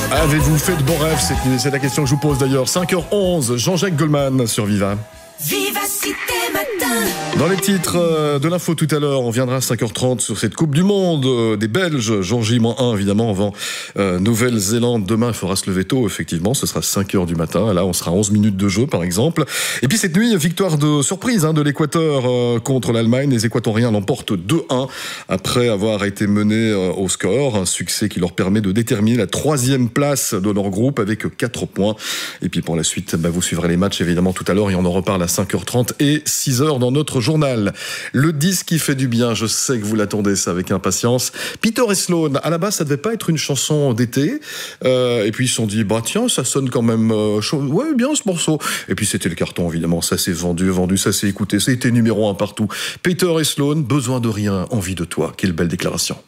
Avez-vous fait de bons rêves cette nuit? C'est la question que je vous pose d'ailleurs. 5h11, Jean-Jacques Goldman sur Viva. Vivacité matin. Dans les titres de l'info tout à l'heure, on viendra à 5h30 sur cette Coupe du Monde des Belges. Jour J-1 évidemment avant Nouvelle-Zélande. Demain, il faudra se lever tôt, effectivement. Ce sera 5h du matin. Là, on sera à 11 minutes de jeu, par exemple. Et puis cette nuit, victoire de surprise de l'Équateur contre l'Allemagne. Les Équatoriens l'emportent 2-1 après avoir été menés au score. Un succès qui leur permet de déterminer la 3e place de leur groupe avec 4 points. Et puis pour la suite, vous suivrez les matchs évidemment tout à l'heure et on en reparle à 5h30 et 6h dans notre journal. Le disque qui fait du bien, je sais que vous l'attendez ça avec impatience. Peter et Sloan, à la base ça devait pas être une chanson d'été, et puis ils se sont dit tiens, ça sonne quand même ouais, bien ce morceau. Et puis c'était le carton évidemment, ça s'est vendu, ça s'est écouté, ça a été numéro 1 partout. Peter et Sloan, besoin de rien, envie de toi. Quelle belle déclaration.